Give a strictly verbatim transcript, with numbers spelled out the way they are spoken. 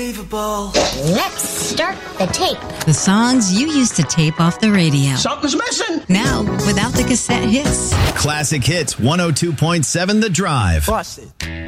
Let's start the tape. The songs you used to tape off the radio. Something's missing. Now, without the cassette hits. Classic Hits one oh two point seven The Drive. Bust it.